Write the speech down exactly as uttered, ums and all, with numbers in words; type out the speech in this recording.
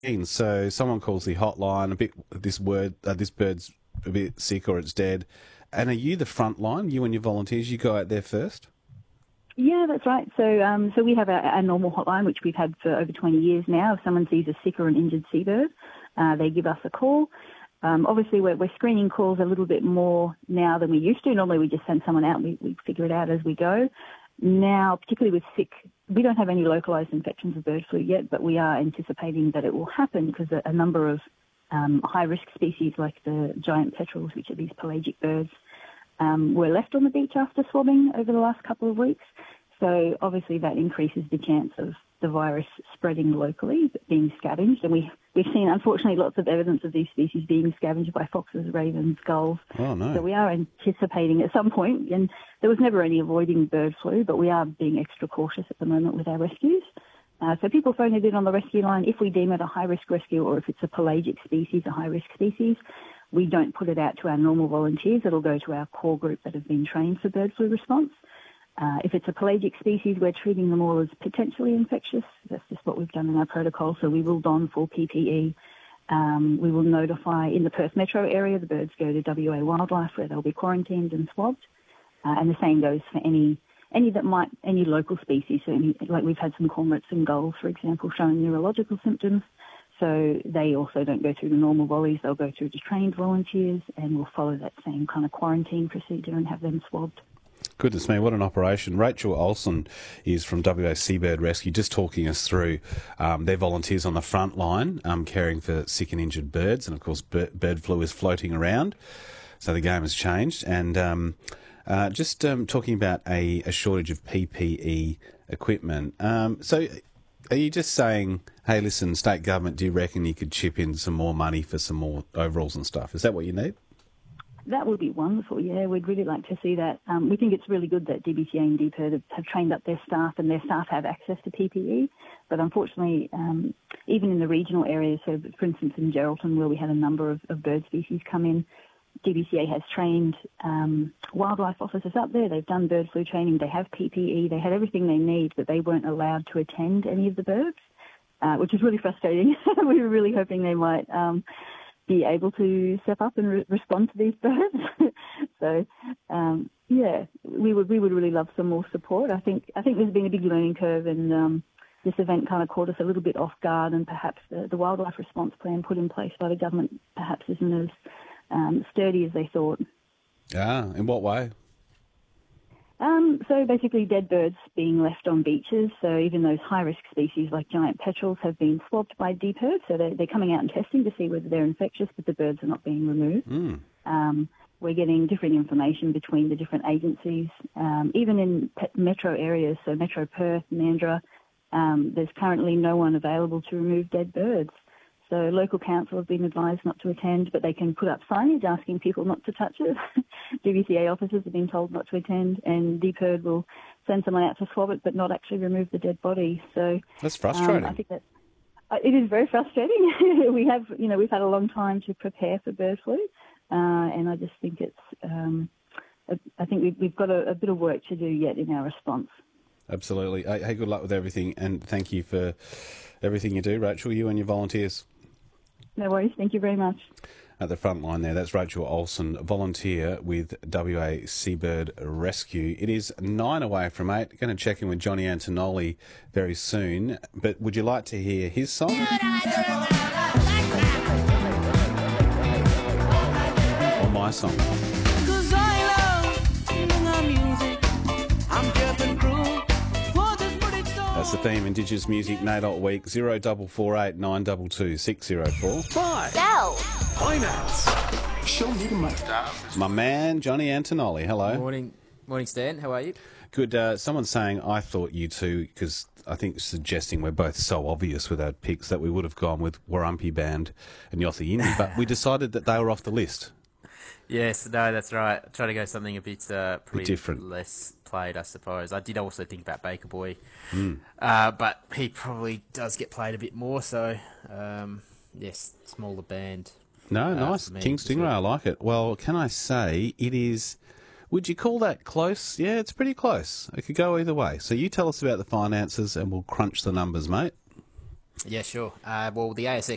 So someone calls the hotline, a bit, this word, uh, this bird's a bit sick or it's dead. And are you the front line, you and your volunteers? You go out there first? Yeah, that's right. So um, so we have a, a normal hotline, which we've had for over twenty years now. If someone sees a sick or an injured seabird, uh, they give us a call. Um, obviously, we're, we're screening calls a little bit more now than we used to. Normally, we just send someone out and we, we figure it out as we go. Now, particularly with sick, we don't have any localised infections of bird flu yet, but we are anticipating that it will happen because a, a number of um, high-risk species like the giant petrels, which are these pelagic birds, um, were left on the beach after swabbing over the last couple of weeks. So obviously that increases the chance of the virus spreading locally, being scavenged. And we, we've seen, unfortunately, lots of evidence of these species being scavenged by foxes, ravens, gulls. Oh, no. So we are anticipating at some point, and there was never any avoiding bird flu, but we are being extra cautious at the moment with our rescues. Uh, so people phone it in on the rescue line. If we deem it a high-risk rescue or if it's a pelagic species, a high-risk species, we don't put it out to our normal volunteers. It'll go to our core group that have been trained for bird flu response. Uh, if it's a pelagic species, we're treating them all as potentially infectious. That's just what we've done in our protocol. So we will don full P P E. Um, we will notify in the Perth metro area, the birds go to W A Wildlife where they'll be quarantined and swabbed. Uh, and the same goes for any any that might, any local species. So any, like we've had some cormorants and gulls, for example, showing neurological symptoms. So they also don't go through the normal volleys. They'll go through to trained volunteers and we'll follow that same kind of quarantine procedure and have them swabbed. Goodness me, what an operation. Rachel Olsen is from W A Seabird Rescue, just talking us through um, their volunteers on the front line, um, caring for sick and injured birds. And, of course, bird, bird flu is floating around, so the game has changed. And um, uh, just um, talking about a, a shortage of P P E equipment. Um, so are you just saying, hey, listen, state government, do you reckon you could chip in some more money for some more overalls and stuff? Is that what you need? That would be wonderful, yeah. We'd really like to see that. Um, we think it's really good that D B C A and D P I R D have, have trained up their staff and their staff have access to P P E. But unfortunately, um, even in the regional areas, so for instance in Geraldton where we had a number of, of bird species come in, D B C A has trained um, wildlife officers up there. They've done bird flu training. They have P P E. They had everything they need, but they weren't allowed to attend any of the birds, uh, which is really frustrating. We were really hoping they might... Um, be able to step up and re- respond to these birds. so, um, yeah, we would we would really love some more support. I think I think there's been a big learning curve, and um, this event kind of caught us a little bit off guard. And perhaps the, the wildlife response plan put in place by the government perhaps isn't as um, sturdy as they thought. Ah, in what way? Um, so basically dead birds being left on beaches. So even those high-risk species like giant petrels have been swabbed by D P I R D. So they're, they're coming out and testing to see whether they're infectious, but the birds are not being removed. Mm. Um, we're getting different information between the different agencies. Um, even in pe- metro areas, so Metro Perth, Mandurah, um, there's currently no one available to remove dead birds. So local council have been advised not to attend, but they can put up signage asking people not to touch it. D B C A officers have been told not to attend, and D P I R D will send someone out to swab it, but not actually remove the dead body. So that's frustrating. Um, I think that uh, it is very frustrating. we have, you know, we've had a long time to prepare for bird flu, uh, and I just think it's. Um, I think we've, we've got a, a bit of work to do yet in our response. Absolutely. Hey, hey, good luck with everything, and thank you for everything you do, Rachel. You and your volunteers. No worries. Thank you very much. At the front line there, that's Rachel Olsen, volunteer with W A Seabird Rescue. It is nine away from eight. Going to check in with Johnny Antonoli very soon. But would you like to hear his song? Or my song? That's the theme, Indigenous Music, N A D O T Week, zero four four eight nine two two six zero four. Five. Sell. Finance. Show me the money. My man, Johnny Antonoli, hello. Morning, morning, Stan. How are you? Good. Uh, someone's saying, I thought you two, because I think suggesting we're both so obvious with our picks that we would have gone with Warumpi Band and Yothu Yindi, but we decided that they were off the list. Yes, no, that's right. Try to go something a bit, uh, probably different. less played, I suppose. I did also think about Baker Boy, Mm. uh, but he probably does get played a bit more. So, um, yes, smaller band. No, uh, nice. for me. King Stingray, I like it. Well, can I say it is... Would you call that close? Yeah, it's pretty close. It could go either way. So you tell us about the finances and we'll crunch the numbers, mate. Yeah, sure. Uh, well, the A S X